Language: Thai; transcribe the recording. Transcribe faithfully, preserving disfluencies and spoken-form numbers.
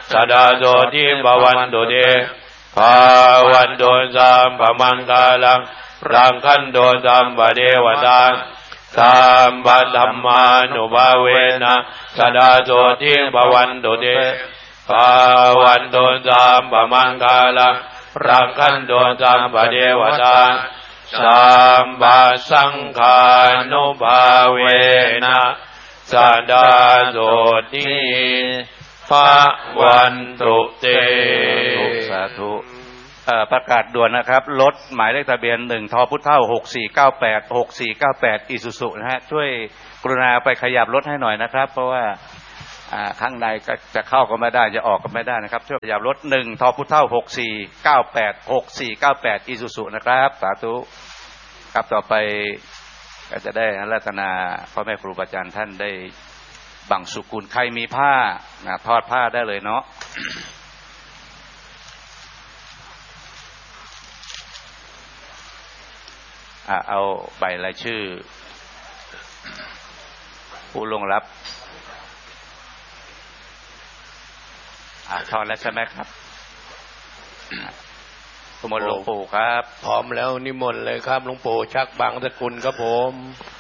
สดาโสทิภวันตุเตภาวันโดสัมปมังกาลังรังคันโดสัมปเดวตาสัมปธัมมานุภาเวนะสดาโสทิภวันตุเตภาวันโดสัมปมังกาลังรังคันโดสัมปเดวตาสัมปสังฆานุภาเวนะสดาโสทิภวันตุเตสาธุประกาศด่วนนะครับรถหมายเลขทะเบียนหนึ่งทพุเท่าหกสี่เก้าแปดหกสี่เก้าแปดอิซูซุนะฮะช่วยกรุณาไปขยับรถให้หน่อยนะครับเพราะว่าข้างในก็จะเข้าก็ไม่ได้จะออกก็ไม่ได้นะครับช่วยขยับรถหนึ่งทพุเท่าหกสี่เก้าแปดหกสี่เก้าแปดอิซูซุนะครับสาธุครับต่อไปก็จะได้อาราธนาพ่อแม่ครูบาอาจารย์ท่านได้บังสุกุลใครมีผ้าทอดผ้าได้เลยเนาะเอาใบรายชื่อผู้ลงรับทอดแล้วใช่ไหมครับนิมนต์หลวงปู่ครับพร้อมแล้วนิมนต์เลยครับหลวงปู่ชักบางสกุลครับผม